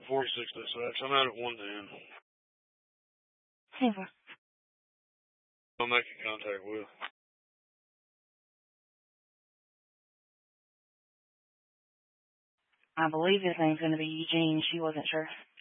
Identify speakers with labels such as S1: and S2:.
S1: 46 dispatch. I'm out at 110.
S2: Super.
S1: I'll make contact with.
S2: I believe his name's going to be Eugene. She wasn't sure.